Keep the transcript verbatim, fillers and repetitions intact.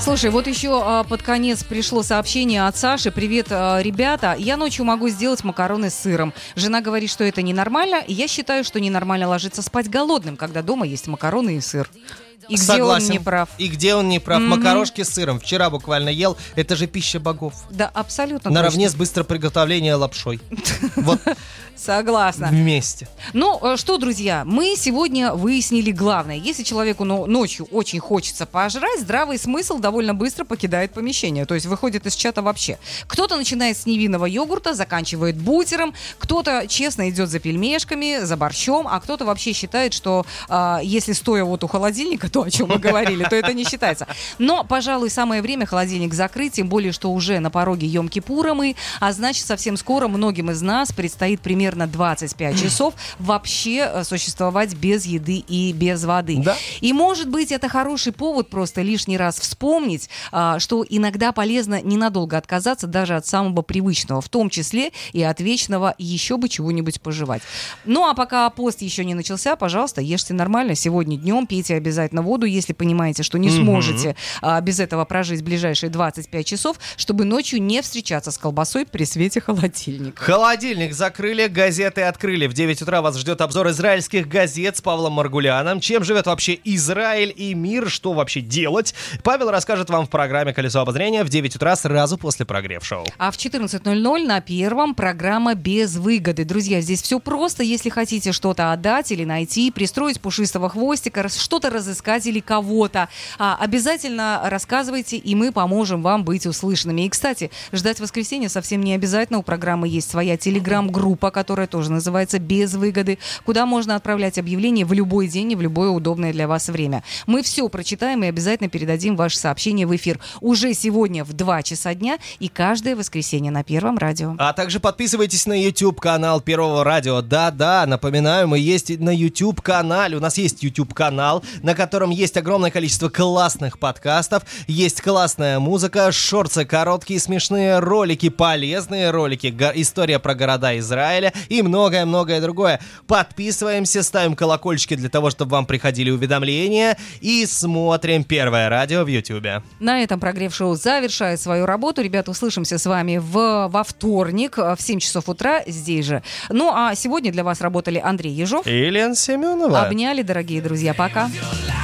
Слушай, вот еще а, под конец пришло сообщение от Саши. Привет, а, ребята. Я ночью могу сделать макароны с сыром. Жена говорит, что это ненормально. И я считаю, что ненормально ложиться спать голодным, когда дома есть макароны и сыр. И где Согласен. он не прав? И где он не прав? Mm-hmm. Макарошки с сыром. Вчера буквально ел. Это же пища богов. Да, абсолютно. Наравне точно. с быстроприготовлением лапшой. Вот. Согласна. Вместе. Ну что, друзья, мы сегодня выяснили главное. Если человеку ну, ночью очень хочется пожрать, здравый смысл довольно быстро покидает помещение. То есть выходит из чата вообще. Кто-то начинает с невинного йогурта, заканчивает бутером, кто-то честно идет за пельмешками, за борщом, а кто-то вообще считает, что э, если стоя вот у холодильника, то, о чем мы говорили, то это не считается. Но, пожалуй, самое время холодильник закрыть, тем более, что уже на пороге Йом-Кипура мы, а значит, совсем скоро многим из нас предстоит примерно на двадцать пять часов вообще существовать без еды и без воды. Да. И, может быть, это хороший повод просто лишний раз вспомнить, что иногда полезно ненадолго отказаться даже от самого привычного, в том числе и от вечного еще бы чего-нибудь пожевать. Ну, а пока пост еще не начался, пожалуйста, ешьте нормально. Сегодня днем пейте обязательно воду, если понимаете, что не mm-hmm. сможете а, без этого прожить ближайшие двадцать пять часов, чтобы ночью не встречаться с колбасой при свете холодильника. Холодильник закрыли, газеты открыли. В девять утра вас ждет обзор израильских газет с Павлом Маргуляном. Чем живет вообще Израиль и мир? Что вообще делать? Павел расскажет вам в программе «Колесо обозрения» в девять утра сразу после прогрев-шоу. А в четырнадцать ноль ноль на Первом программа «Без выгоды». Друзья, здесь все просто. Если хотите что-то отдать или найти, пристроить пушистого хвостика, что-то разыскать или кого-то, а, обязательно рассказывайте, и мы поможем вам быть услышанными. И, кстати, ждать воскресенья совсем не обязательно. У программы есть своя телеграм-группа, которая которая тоже называется «Без выгоды», куда можно отправлять объявления в любой день и в любое удобное для вас время. Мы все прочитаем и обязательно передадим ваши сообщения в эфир уже сегодня в два часа дня и каждое воскресенье на Первом радио. А также подписывайтесь на YouTube-канал Первого радио. Да-да, напоминаю, мы есть на YouTube-канале. У нас есть YouTube-канал, на котором есть огромное количество классных подкастов, есть классная музыка, шорты короткие, смешные ролики, полезные ролики, го- история про города Израиля и многое-многое другое. Подписываемся, ставим колокольчики для того, чтобы вам приходили уведомления, и смотрим Первое радио в Ютубе. На этом прогрев-шоу завершает свою работу. Ребята, услышимся с вами в, во вторник в семь часов утра здесь же. Ну, а сегодня для вас работали Андрей Ежов и Лена Семенова. Обняли, дорогие друзья. Пока.